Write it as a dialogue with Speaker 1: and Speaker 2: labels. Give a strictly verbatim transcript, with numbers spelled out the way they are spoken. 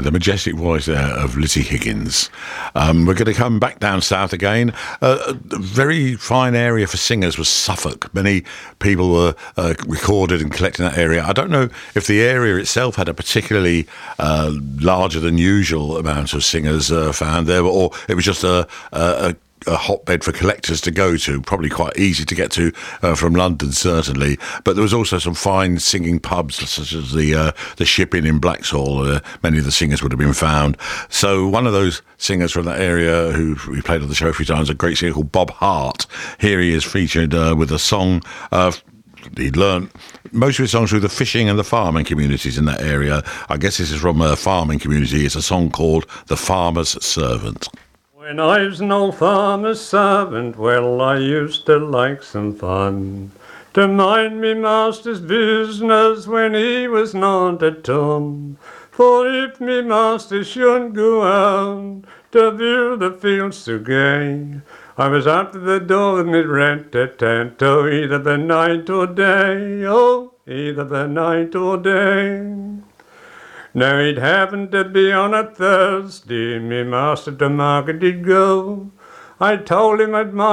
Speaker 1: the majestic voice there of Lizzie Higgins. Um, we're going to come back down south again. Uh, a very fine area for singers was Suffolk. Many people were uh, recorded and collected in that area. I don't know if the area itself had a particularly uh, larger than usual amount of singers uh, found there, or it was just a, a, a hotbed for collectors to go to, probably quite easy to get to uh, from London, certainly. But there was also some fine singing pubs, such as the uh, the Ship Inn in Blaxhall. Uh, many of the singers would have been found. So one of those singers from that area who we played on the show a few times, a great singer called Bob Hart. Here he is featured uh, with a song uh, he'd learned most of his songs through the fishing and the farming communities in that area. I guess this is from a farming community. It's a song called The Farmer's Servant.
Speaker 2: When I was an old farmer's servant, well, I used to like some fun, to mind me master's business when he was not at home. For if me master shouldn't go out to view the fields so gay, I was up to the door with me rat-tat-tat-to, either the night or day, oh, either the night or day. Now it happened to be on a Thursday, me master to market did go. I told him I'd mind